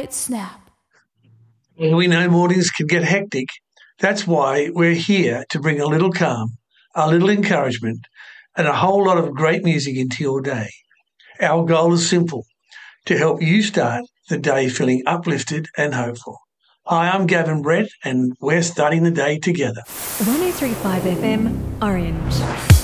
great snap. We know mornings can get hectic. That's why we're here to bring a little calm, a little encouragement, and a whole lot of great music into your day. Our goal is simple, to help you start the day feeling uplifted and hopeful. Hi, I'm Gavin Brett, and we're starting the day together. 103.5 FM, Orange.